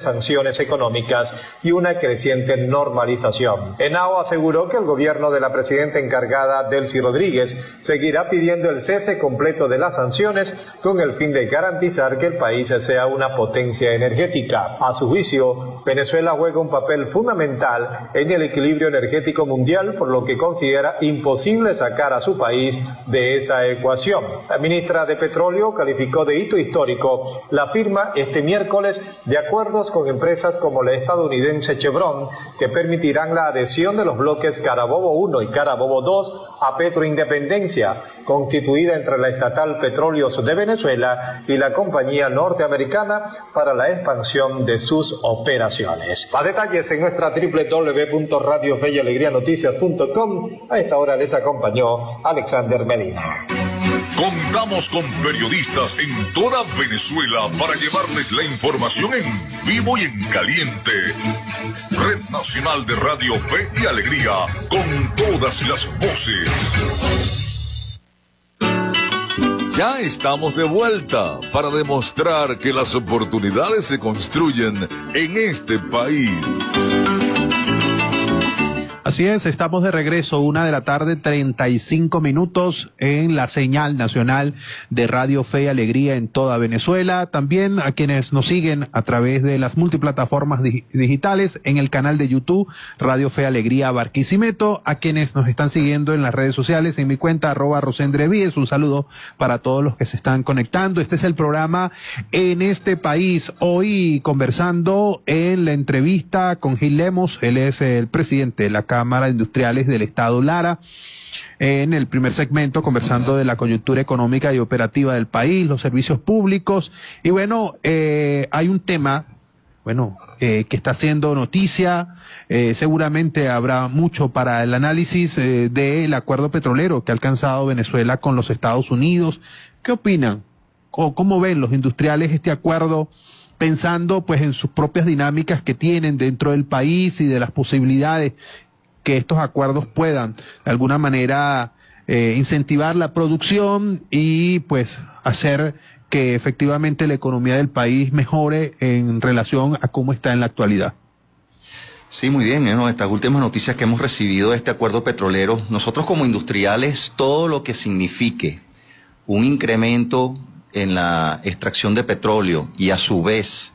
sanciones económicas y una creciente normalización. Henao aseguró que el gobierno de la presidenta encargada, Delcy Rodríguez, seguirá pidiendo el cese completo de las sanciones con el fin de garantizar que el país sea una potencia energética. A su juicio, Venezuela juega un papel fundamental en el equilibrio energético mundial, por lo que considera imposible sacar a su país de esa ecuación. La ministra de Petróleo calificó de hito histórico la firma este miércoles de acuerdos con empresas como la estadounidense Chevron, que permitirán la adhesión de los bloques Carabobo 1 y Carabobo 2 a Petroindependencia, constituida entre la estatal Petróleos de Venezuela y la compañía norteamericana para la expansión de sus operaciones. Más detalles en nuestra www.radiofeyalegrianoticias.com. A esta hora les acompañó Alexander Medina. Contamos con periodistas en toda Venezuela para llevarles la información en vivo y en caliente. Red Nacional de Radio Fe y Alegría, con todas las voces. Ya estamos de vuelta para demostrar que las oportunidades se construyen en este país. Así es, estamos de regreso, 1:35 p.m. en la señal nacional de Radio Fe y Alegría en toda Venezuela. También a quienes nos siguen a través de las multiplataformas digitales, en el canal de YouTube Radio Fe y Alegría Barquisimeto, a quienes nos están siguiendo en las redes sociales, en mi cuenta @rosendrevíes. Un saludo para todos los que se están conectando. Este es el programa En este País. Hoy conversando en la entrevista con Gil Lemos, él es el presidente de la Cámara de Industriales del Estado Lara. En el primer segmento conversando de la coyuntura económica y operativa del país, los servicios públicos. Y bueno, hay un tema, que está haciendo noticia. Seguramente habrá mucho para el análisis del acuerdo petrolero que ha alcanzado Venezuela con los Estados Unidos. ¿Qué opinan? ¿Cómo ven los industriales este acuerdo? Pensando pues en sus propias dinámicas que tienen dentro del país y de las posibilidades que estos acuerdos puedan de alguna manera incentivar la producción y pues hacer que efectivamente la economía del país mejore en relación a cómo está en la actualidad. Sí, muy bien, estas últimas noticias que hemos recibido de este acuerdo petrolero, nosotros como industriales, todo lo que signifique un incremento en la extracción de petróleo y a su vez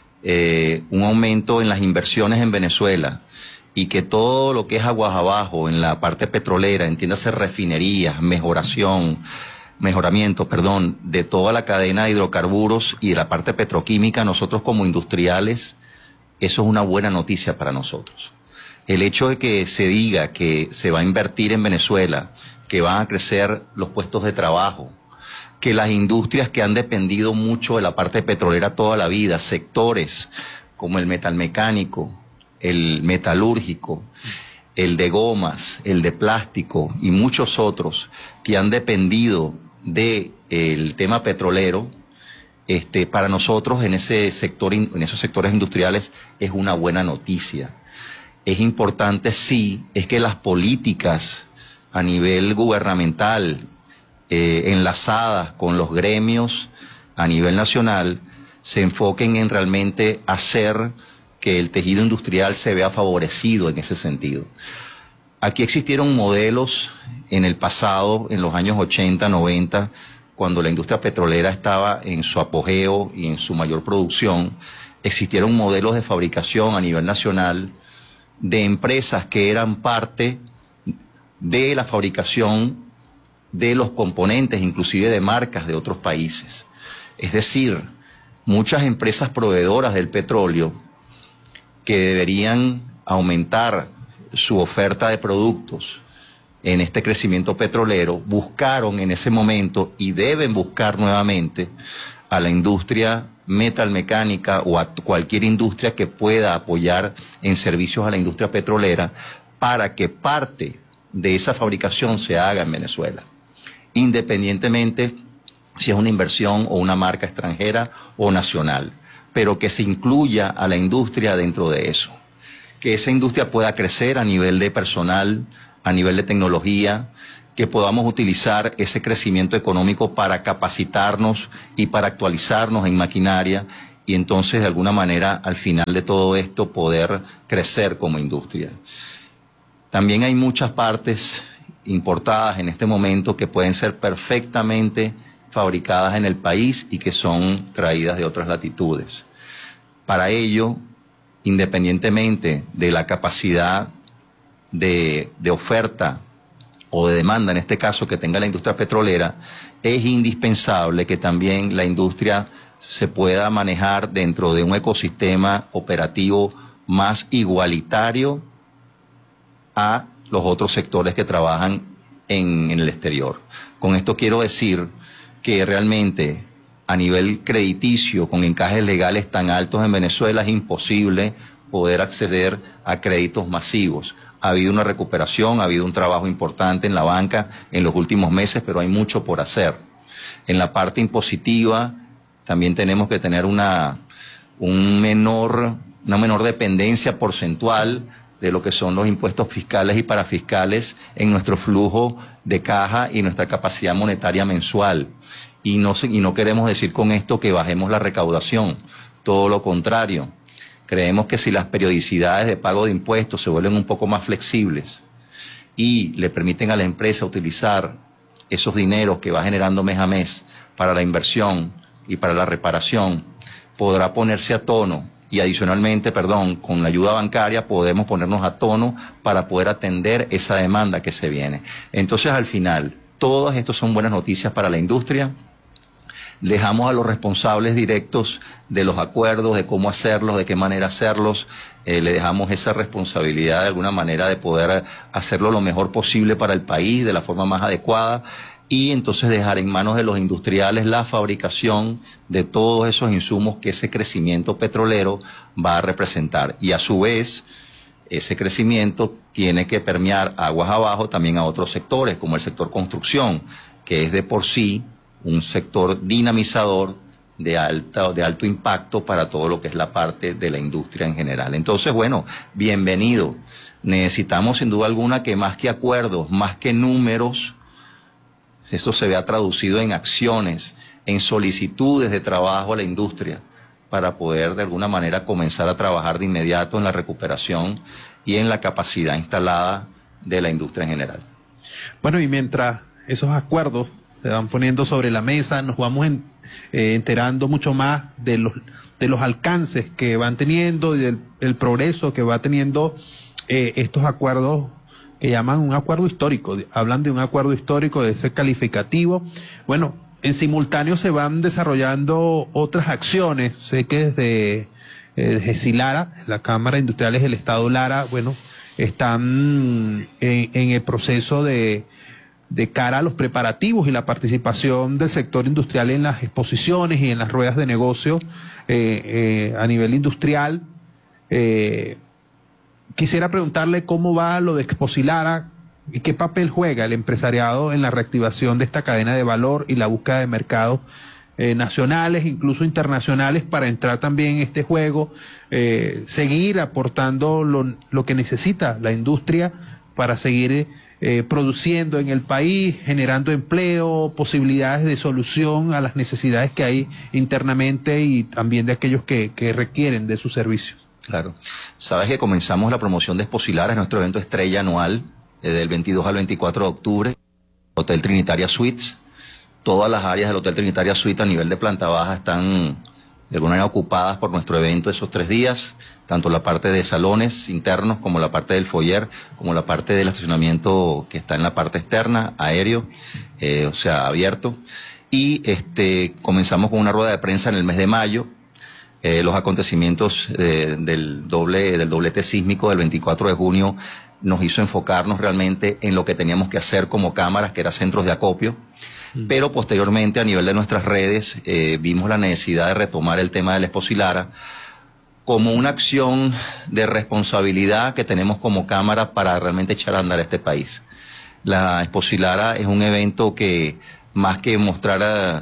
un aumento en las inversiones en Venezuela, y que todo lo que es aguas abajo en la parte petrolera, entiéndase refinerías, mejoramiento, de toda la cadena de hidrocarburos y de la parte petroquímica, nosotros como industriales, eso es una buena noticia para nosotros. El hecho de que se diga que se va a invertir en Venezuela, que van a crecer los puestos de trabajo, que las industrias que han dependido mucho de la parte petrolera toda la vida, sectores como el metalmecánico, el metalúrgico, el de gomas, el de plástico y muchos otros que han dependido del tema petrolero, para nosotros en ese sector, en esos sectores industriales es una buena noticia. Es importante, sí, es que las políticas a nivel gubernamental, enlazadas con los gremios a nivel nacional, se enfoquen en realmente hacer que el tejido industrial se vea favorecido en ese sentido. Aquí existieron modelos en el pasado, en los años 80, 90, cuando la industria petrolera estaba en su apogeo y en su mayor producción. Existieron modelos de fabricación a nivel nacional de empresas que eran parte de la fabricación de los componentes, inclusive de marcas de otros países. Es decir, muchas empresas proveedoras del petróleo que deberían aumentar su oferta de productos en este crecimiento petrolero, buscaron en ese momento y deben buscar nuevamente a la industria metalmecánica o a cualquier industria que pueda apoyar en servicios a la industria petrolera para que parte de esa fabricación se haga en Venezuela, independientemente si es una inversión o una marca extranjera o nacional, pero que se incluya a la industria dentro de eso, que esa industria pueda crecer a nivel de personal, a nivel de tecnología, que podamos utilizar ese crecimiento económico para capacitarnos y para actualizarnos en maquinaria y entonces de alguna manera al final de todo esto poder crecer como industria. También hay muchas partes importadas en este momento que pueden ser perfectamente fabricadas en el país y que son traídas de otras latitudes. Para ello, independientemente de la capacidad de oferta o de demanda, en este caso, que tenga la industria petrolera, es indispensable que también la industria se pueda manejar dentro de un ecosistema operativo más igualitario a los otros sectores que trabajan en el exterior. Con esto quiero decir que realmente a nivel crediticio, con encajes legales tan altos en Venezuela, es imposible poder acceder a créditos masivos. Ha habido una recuperación, ha habido un trabajo importante en la banca en los últimos meses, pero hay mucho por hacer. En la parte impositiva también tenemos que tener una menor dependencia porcentual de lo que son los impuestos fiscales y parafiscales en nuestro flujo de caja y nuestra capacidad monetaria mensual. Y no queremos decir con esto que bajemos la recaudación, todo lo contrario. Creemos que si las periodicidades de pago de impuestos se vuelven un poco más flexibles y le permiten a la empresa utilizar esos dineros que va generando mes a mes para la inversión y para la reparación, podrá ponerse a tono y adicionalmente, con la ayuda bancaria podemos ponernos a tono para poder atender esa demanda que se viene. Entonces, al final, todas estas son buenas noticias para la industria. Dejamos a los responsables directos de los acuerdos, de cómo hacerlos, de qué manera hacerlos, le dejamos esa responsabilidad de alguna manera de poder hacerlo lo mejor posible para el país, de la forma más adecuada, y entonces dejar en manos de los industriales la fabricación de todos esos insumos que ese crecimiento petrolero va a representar. Y a su vez, ese crecimiento tiene que permear aguas abajo también a otros sectores, como el sector construcción, que es de por sí un sector dinamizador de alto impacto para todo lo que es la parte de la industria en general. Entonces, bueno, bienvenido. Necesitamos sin duda alguna que más que acuerdos, más que números, esto se vea traducido en acciones, en solicitudes de trabajo a la industria para poder de alguna manera comenzar a trabajar de inmediato en la recuperación y en la capacidad instalada de la industria en general. Bueno, y mientras esos acuerdos se van poniendo sobre la mesa, nos vamos enterando mucho más de los alcances que van teniendo y del progreso que va teniendo estos acuerdos que llaman un acuerdo histórico, hablan de un acuerdo histórico, de ese calificativo. Bueno, en simultáneo se van desarrollando otras acciones. Sé que desde Silara, la Cámara de Industriales del Estado Lara, bueno, están en el proceso de cara a los preparativos y la participación del sector industrial en las exposiciones y en las ruedas de negocio a nivel industrial. Quisiera preguntarle cómo va lo de Exposilara y qué papel juega el empresariado en la reactivación de esta cadena de valor y la búsqueda de mercados nacionales, incluso internacionales, para entrar también en este juego, seguir aportando lo que necesita la industria para seguir produciendo en el país, generando empleo, posibilidades de solución a las necesidades que hay internamente y también de aquellos que requieren de sus servicios. Claro. Sabes que comenzamos la promoción de Exposilara, es nuestro evento estrella anual, del 22 al 24 de octubre, Hotel Trinitaria Suites. Todas las áreas del Hotel Trinitaria Suites a nivel de planta baja están de alguna manera ocupadas por nuestro evento esos 3 días, tanto la parte de salones internos como la parte del foyer, como la parte del estacionamiento que está en la parte externa, aéreo, o sea, abierto. Y comenzamos con una rueda de prensa en el mes de mayo. Los acontecimientos del doblete sísmico del 24 de junio nos hizo enfocarnos realmente en lo que teníamos que hacer como cámaras, que eran centros de acopio. Pero posteriormente, a nivel de nuestras redes, vimos la necesidad de retomar el tema de la Exposilara como una acción de responsabilidad que tenemos como cámara para realmente echar a andar este país. La Exposilara es un evento que, más que mostrar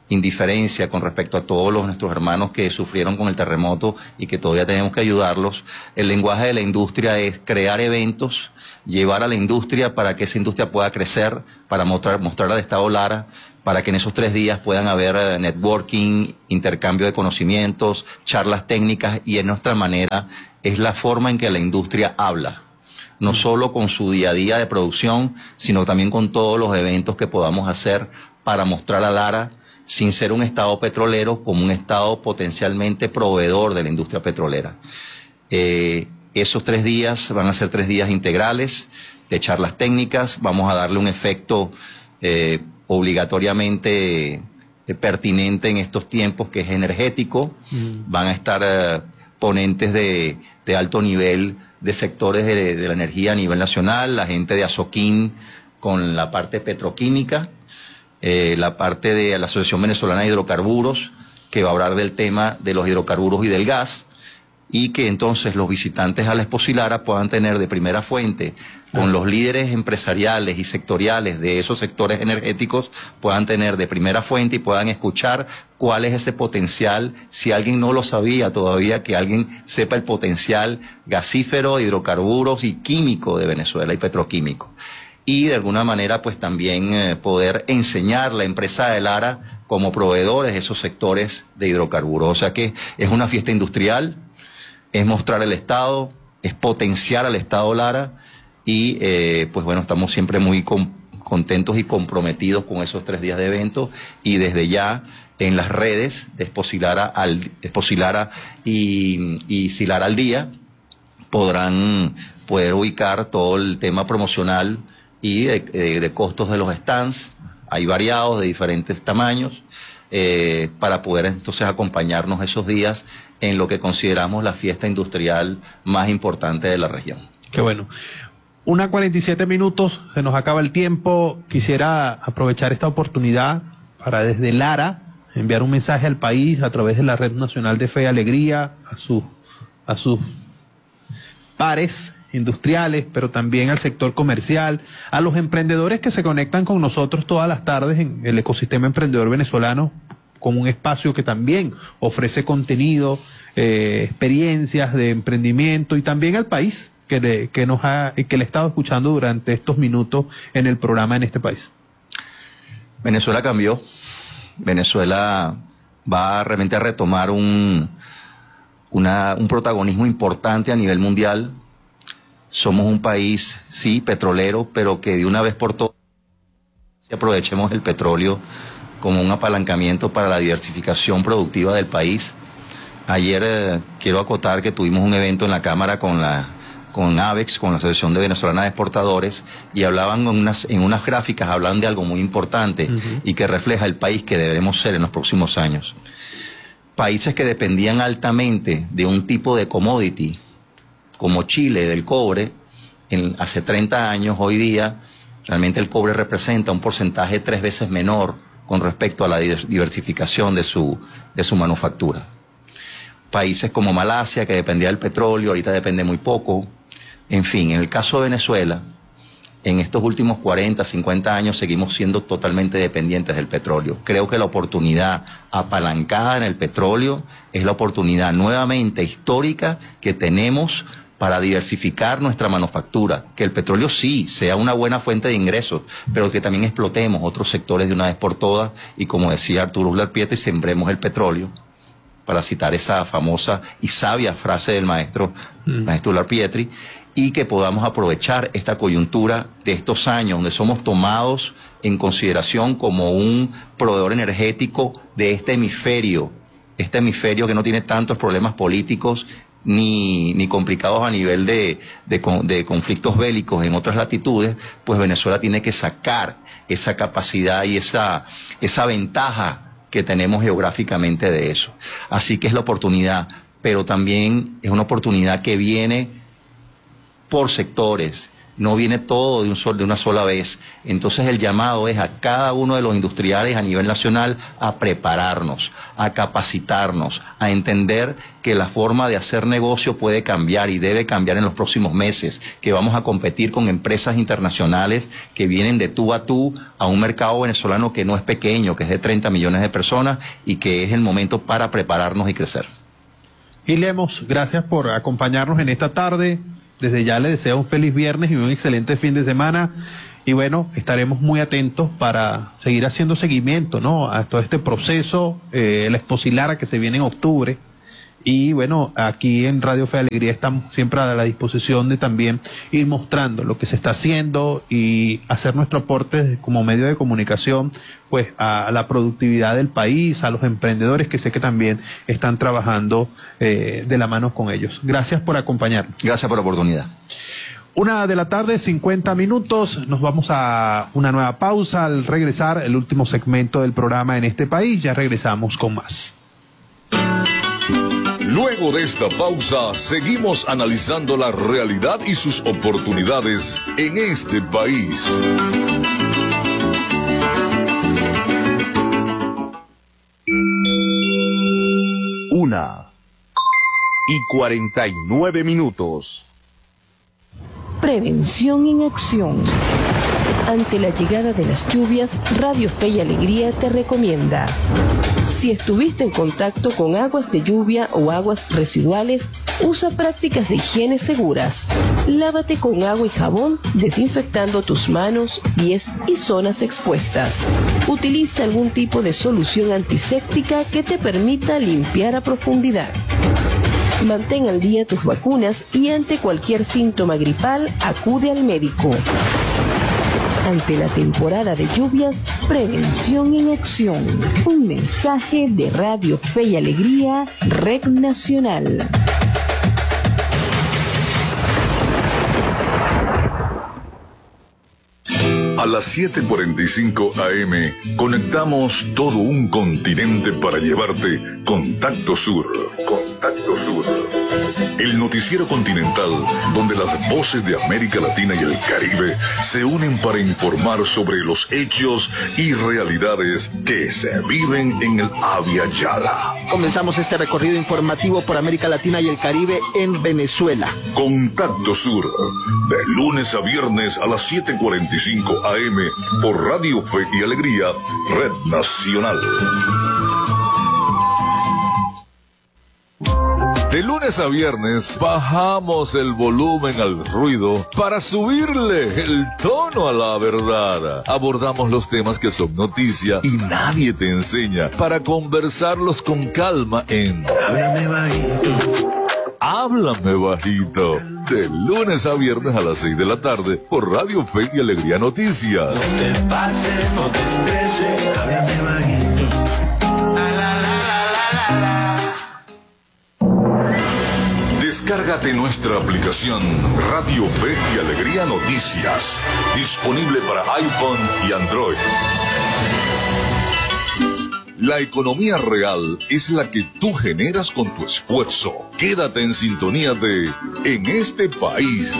indiferencia con respecto a todos nuestros hermanos que sufrieron con el terremoto y que todavía tenemos que ayudarlos. El lenguaje de la industria es crear eventos, llevar a la industria para que esa industria pueda crecer, para mostrar al Estado Lara, para que en esos 3 días puedan haber networking, intercambio de conocimientos, charlas técnicas, y en nuestra manera es la forma en que la industria habla, no solo con su día a día de producción, sino también con todos los eventos que podamos hacer para mostrar a Lara, sin ser un Estado petrolero, como un Estado potencialmente proveedor de la industria petrolera. Esos 3 días van a ser 3 días integrales de charlas técnicas. Vamos a darle un efecto obligatoriamente pertinente en estos tiempos, que es energético. Van a estar ponentes de alto nivel de sectores de la energía a nivel nacional, la gente de Azoquín con la parte petroquímica, la parte de la Asociación Venezolana de Hidrocarburos, que va a hablar del tema de los hidrocarburos y del gas, y que entonces los visitantes a la Expo Silara puedan tener de primera fuente, con los líderes empresariales y sectoriales de esos sectores energéticos, puedan tener de primera fuente y puedan escuchar cuál es ese potencial, si alguien no lo sabía todavía, que alguien sepa el potencial gasífero, hidrocarburos y químico de Venezuela y petroquímico. Y de alguna manera pues también poder enseñar la empresa de Lara como proveedores de esos sectores de hidrocarburos. O sea que es una fiesta industrial, es mostrar el Estado, es potenciar al Estado Lara, y pues bueno, estamos siempre muy contentos y comprometidos con esos 3 días de evento, y desde ya en las redes de Expo Silara y Silara al Día podrán poder ubicar todo el tema promocional y de costos de los stands. Hay variados de diferentes tamaños, para poder entonces acompañarnos esos días en lo que consideramos la fiesta industrial más importante de la región. Qué bueno. 1:47, se nos acaba el tiempo. Quisiera aprovechar esta oportunidad para desde Lara enviar un mensaje al país a través de la Red Nacional de Fe y Alegría, a sus pares industriales, pero también al sector comercial, a los emprendedores que se conectan con nosotros todas las tardes en el ecosistema emprendedor venezolano, como un espacio que también ofrece contenido, experiencias de emprendimiento, y también al país que le he estado escuchando durante estos minutos en el programa en este país. Venezuela cambió. Venezuela va realmente a retomar un protagonismo importante a nivel mundial. Somos un país, sí, petrolero, pero que de una vez por todas aprovechemos el petróleo como un apalancamiento para la diversificación productiva del país. Ayer quiero acotar que tuvimos un evento en la Cámara con AVEX, con la Asociación de Venezolanas de Exportadores, y hablaban en unas gráficas, hablan de algo muy importante y que refleja el país que debemos ser en los próximos años. Países que dependían altamente de un tipo de commodity, como Chile, del cobre, hace 30 años, hoy día, realmente el cobre representa un porcentaje 3 veces menor con respecto a la diversificación de su manufactura. Países como Malasia, que dependía del petróleo, ahorita depende muy poco. En fin, en el caso de Venezuela, en estos últimos 40, 50 años seguimos siendo totalmente dependientes del petróleo. Creo que la oportunidad apalancada en el petróleo es la oportunidad nuevamente histórica que tenemos para diversificar nuestra manufactura, que el petróleo sí sea una buena fuente de ingresos, pero que también explotemos otros sectores de una vez por todas, y como decía Arturo Uslar Pietri, sembremos el petróleo, para citar esa famosa y sabia frase del maestro Uslar Pietri, y que podamos aprovechar esta coyuntura de estos años, donde somos tomados en consideración como un proveedor energético de este hemisferio que no tiene tantos problemas políticos ni complicados a nivel de conflictos bélicos en otras latitudes. Pues Venezuela tiene que sacar esa capacidad y esa ventaja que tenemos geográficamente de eso. Así que es la oportunidad, pero también es una oportunidad que viene por sectores, no viene todo de una sola vez. Entonces el llamado es a cada uno de los industriales a nivel nacional a prepararnos, a capacitarnos, a entender que la forma de hacer negocio puede cambiar y debe cambiar en los próximos meses, que vamos a competir con empresas internacionales que vienen de tú a tú a un mercado venezolano que no es pequeño, que es de 30 millones de personas y que es el momento para prepararnos y crecer. Y Lemos, gracias por acompañarnos en esta tarde. Desde ya le deseo un feliz viernes y un excelente fin de semana. Y bueno, estaremos muy atentos para seguir haciendo seguimiento, ¿no?, a todo este proceso, la Exposilara que se viene en octubre. Y bueno, aquí en Radio Fe y Alegría estamos siempre a la disposición de también ir mostrando lo que se está haciendo y hacer nuestro aporte como medio de comunicación, pues a la productividad del país, a los emprendedores que sé que también están trabajando de la mano con ellos. Gracias por acompañarnos. Gracias por la oportunidad. 1:50 p.m, nos vamos a una nueva pausa. Al regresar, el último segmento del programa en este país, ya regresamos con más. Luego de esta pausa, seguimos analizando la realidad y sus oportunidades en este país. Una y 49 minutos. Prevención en acción. Ante la llegada de las lluvias, Radio Fe y Alegría te recomienda: si estuviste en contacto con aguas de lluvia o aguas residuales, usa prácticas de higiene seguras. Lávate con agua y jabón, desinfectando tus manos, pies y zonas expuestas. Utiliza algún tipo de solución antiséptica que te permita limpiar a profundidad. Mantén al día tus vacunas y ante cualquier síntoma gripal, acude al médico. Ante la temporada de lluvias, prevención en acción. Un mensaje de Radio Fe y Alegría, Red Nacional. A las 7:45 AM conectamos todo un continente para llevarte Contacto Sur. Contacto Sur. El noticiero continental donde las voces de América Latina y el Caribe se unen para informar sobre los hechos y realidades que se viven en el Abya Yala. Comenzamos este recorrido informativo por América Latina y el Caribe en Venezuela. Contacto Sur, de lunes a viernes a las 7:45 AM por Radio Fe y Alegría, Red Nacional. De lunes a viernes bajamos el volumen al ruido para subirle el tono a la verdad. Abordamos los temas que son noticia y nadie te enseña para conversarlos con calma en Háblame Bajito. Háblame Bajito. De lunes a viernes a las 6 de la tarde por Radio Fe y Alegría Noticias. No te pase, no te estrese, háblame bajito. Descárgate nuestra aplicación Radio Fe y Alegría Noticias, disponible para iPhone y Android. La economía real es la que tú generas con tu esfuerzo. Quédate en sintonía de En este país.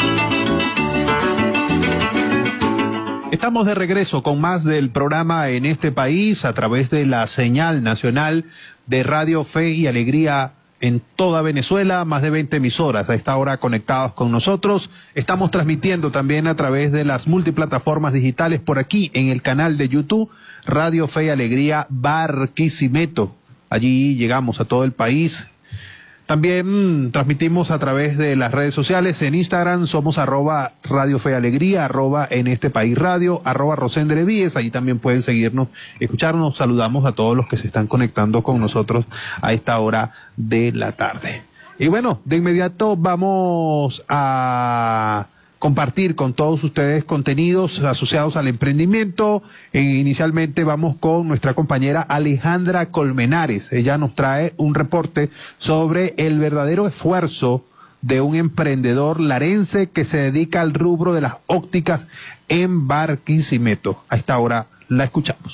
Estamos de regreso con más del programa En este país a través de la señal nacional de Radio Fe y Alegría en toda Venezuela, más de 20 emisoras a esta hora conectados con nosotros. Estamos transmitiendo también a través de las multiplataformas digitales por aquí en el canal de YouTube, Radio Fe y Alegría Barquisimeto. Allí llegamos a todo el país. También transmitimos a través de las redes sociales. En Instagram somos @Radio Fe y Alegría, @En este país radio, @Rosendre Víez. Allí también pueden seguirnos, escucharnos. Saludamos a todos los que se están conectando con nosotros a esta hora de la tarde. Y bueno, de inmediato vamos a compartir con todos ustedes contenidos asociados al emprendimiento. Inicialmente vamos con nuestra compañera Alejandra Colmenares. Ella nos trae un reporte sobre el verdadero esfuerzo de un emprendedor larense que se dedica al rubro de las ópticas en Barquisimeto. A esta hora la escuchamos.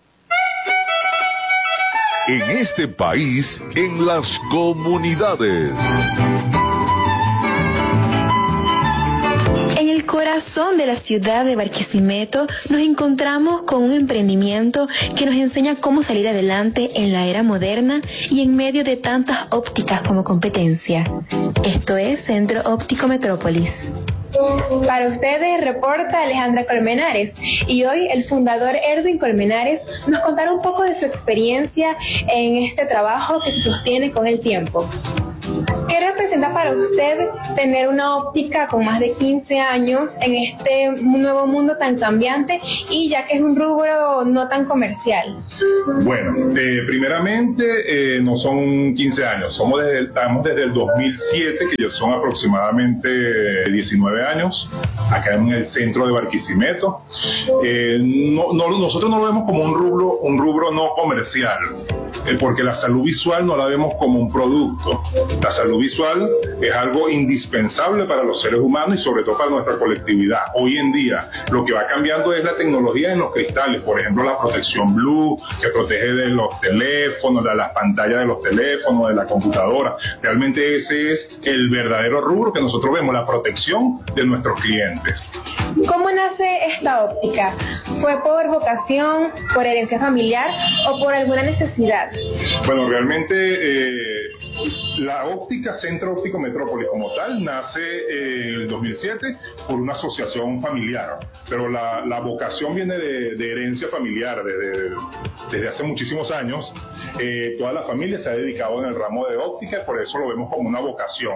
En este país, en las comunidades. el corazón de la ciudad de Barquisimeto nos encontramos con un emprendimiento que nos enseña cómo salir adelante en la era moderna y en medio de tantas ópticas como competencia. Esto es Centro Óptico Metrópolis. Para ustedes reporta Alejandra Colmenares, y hoy el fundador Erwin Colmenares nos contará un poco de su experiencia en este trabajo que se sostiene con el tiempo. ¿Qué representa para usted tener una óptica con más de 15 años en este nuevo mundo tan cambiante y ya que es un rubro no tan comercial? Bueno, primeramente no son 15 años, estamos desde el 2007, que ya son aproximadamente 19 años, acá en el centro de Barquisimeto. Nosotros no lo vemos como un rubro no comercial, porque la salud visual no la vemos como un producto. La salud visual es algo indispensable para los seres humanos y sobre todo para nuestra colectividad. Hoy en día lo que va cambiando es la tecnología en los cristales, por ejemplo la protección blue que protege de los teléfonos, de las pantallas de los teléfonos, de la computadora. Realmente ese es el verdadero rubro que nosotros vemos, la protección de nuestros clientes. ¿Cómo nace esta óptica? ¿Fue por vocación, por herencia familiar o por alguna necesidad? Bueno, realmente la óptica Centro Óptico Metrópolis como tal nace en el 2007 por una asociación familiar, pero la vocación viene de herencia familiar. Desde hace muchísimos años toda la familia se ha dedicado en el ramo de óptica, por eso lo vemos como una vocación.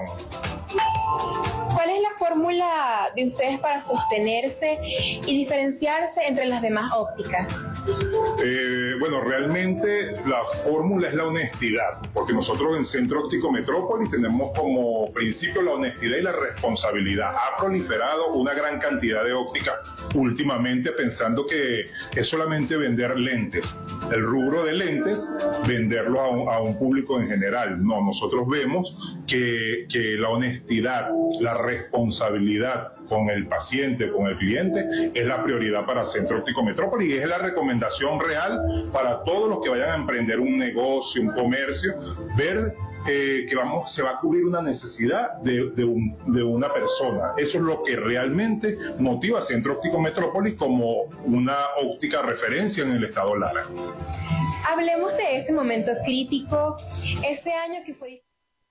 ¿Cuál es la fórmula de ustedes para sostenerse y diferenciarse entre las demás ópticas? Bueno, realmente la fórmula es la honestidad, porque nosotros en Centro Óptico Metrópolis tenemos como principio la honestidad y la responsabilidad. Ha proliferado una gran cantidad de ópticas últimamente pensando que es solamente vender lentes. El rubro de lentes, venderlo a un público en general. No, nosotros vemos que la honestidad, la responsabilidad con el paciente, con el cliente, es la prioridad para Centro Óptico Metrópolis y es la recomendación real para todos los que vayan a emprender un negocio, un comercio, ver que se va a cubrir una necesidad de una persona. Eso es lo que realmente motiva a Centro Óptico Metrópolis como una óptica referencia en el estado Lara. Hablemos de ese momento crítico, ese año que fue...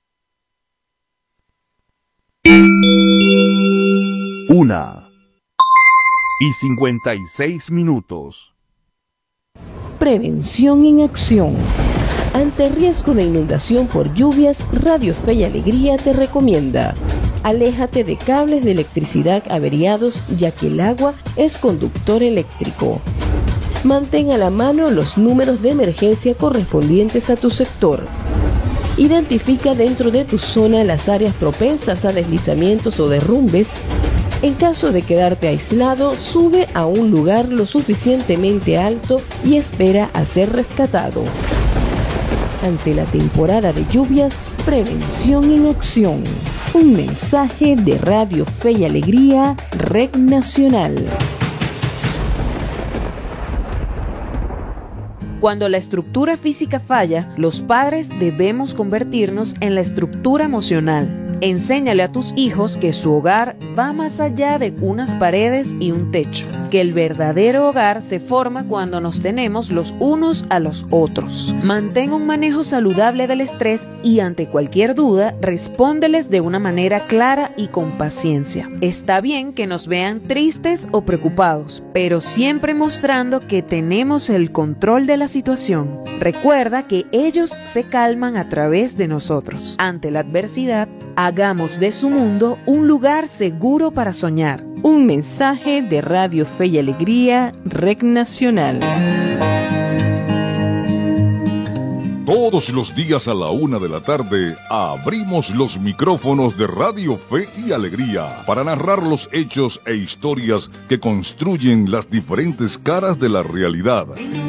1:56. Prevención en acción. Ante riesgo de inundación por lluvias, Radio Fe y Alegría te recomienda: aléjate de cables de electricidad averiados, ya que el agua es conductor eléctrico. Mantén a la mano los números de emergencia correspondientes a tu sector. Identifica dentro de tu zona las áreas propensas a deslizamientos o derrumbes. En caso de quedarte aislado, sube a un lugar lo suficientemente alto y espera a ser rescatado. Ante la temporada de lluvias, prevención en acción. Un mensaje de Radio Fe y Alegría, Red Nacional. Cuando la estructura física falla, los padres debemos convertirnos en la estructura emocional. Enséñale a tus hijos que su hogar va más allá de unas paredes y un techo, que el verdadero hogar se forma cuando nos tenemos los unos a los otros. Mantén un manejo saludable del estrés y ante cualquier duda, respóndeles de una manera clara y con paciencia. Está bien que nos vean tristes o preocupados, pero siempre mostrando que tenemos el control de la situación. Recuerda que ellos se calman a través de nosotros. Ante la adversidad, hagamos de su mundo un lugar seguro para soñar. Un mensaje de Radio Fe y Alegría, Red Nacional. Todos los días a la 1 de la tarde abrimos los micrófonos de Radio Fe y Alegría para narrar los hechos e historias que construyen las diferentes caras de la realidad.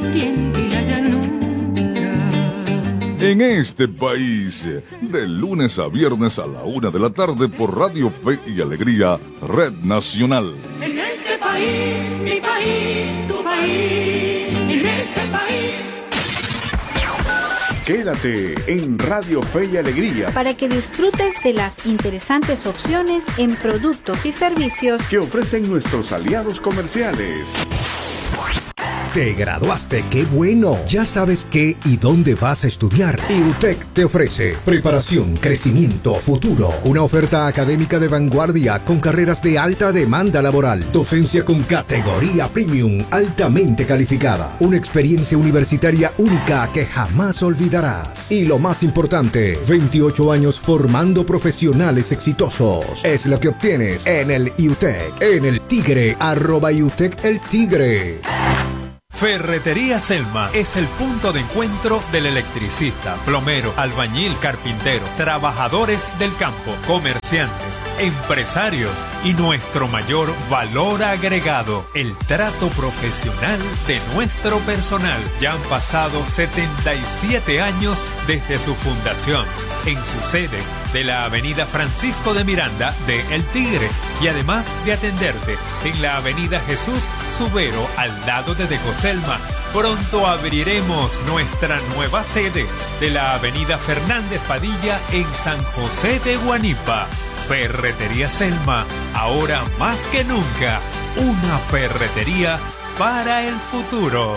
En este país, de lunes a viernes a la 1 de la tarde por Radio Fe y Alegría, Red Nacional. En este país, mi país, tu país, en este país. Quédate en Radio Fe y Alegría para que disfrutes de las interesantes opciones en productos y servicios que ofrecen nuestros aliados comerciales. Te graduaste, qué bueno. Ya sabes qué y dónde vas a estudiar. IUTEC te ofrece preparación, crecimiento, futuro. Una oferta académica de vanguardia con carreras de alta demanda laboral. Docencia con categoría premium, altamente calificada. Una experiencia universitaria única que jamás olvidarás. Y lo más importante, 28 años formando profesionales exitosos. Es lo que obtienes en el IUTEC, en el Tigre, @IUTEC el Tigre. Ferretería Selma es el punto de encuentro del electricista, plomero, albañil, carpintero, trabajadores del campo, comerciantes, empresarios y nuestro mayor valor agregado, el trato profesional de nuestro personal. Ya han pasado 77 años desde su fundación, en su sede de la avenida Francisco de Miranda de El Tigre, y además de atenderte en la avenida Jesús Subero al lado de Decoselma. Pronto abriremos nuestra nueva sede de la avenida Fernández Padilla en San José de Guanipa. Ferretería Selma, ahora más que nunca, una ferretería para el futuro.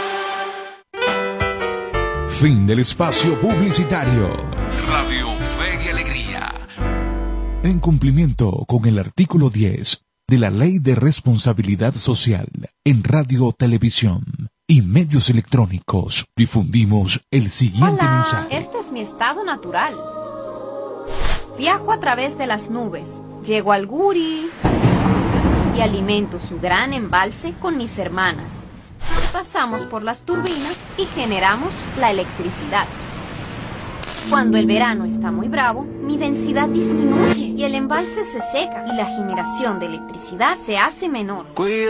Fin del espacio publicitario. Radio Fe y Alegría. En cumplimiento con el artículo 10 de la Ley de Responsabilidad Social en Radio, Televisión y Medios Electrónicos, difundimos el siguiente mensaje. Este es mi estado natural. Viajo a través de las nubes, llego al Guri y alimento su gran embalse con mis hermanas. Pasamos por las turbinas y generamos la electricidad. Cuando el verano está muy bravo, mi densidad disminuye y el embalse se seca y la generación de electricidad se hace menor.